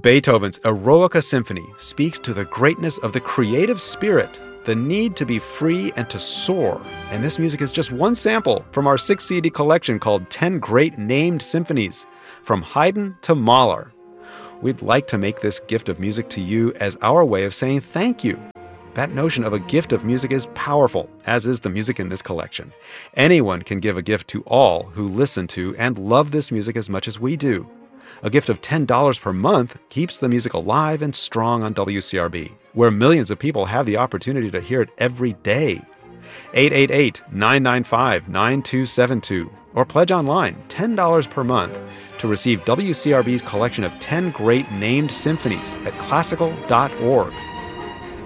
Beethoven's Eroica Symphony speaks to the greatness of the creative spirit, the need to be free and to soar. And this music is just one sample from our 6-CD collection called 10 Great Named Symphonies, from Haydn to Mahler. We'd like to make this gift of music to you as our way of saying thank you. That notion of a gift of music is powerful, as is the music in this collection. Anyone can give a gift to all who listen to and love this music as much as we do. A gift of $10 per month keeps the music alive and strong on WCRB, where millions of people have the opportunity to hear it every day. 888-995-9272, or pledge online $10 per month to receive WCRB's collection of 10 Great Named Symphonies at classical.org.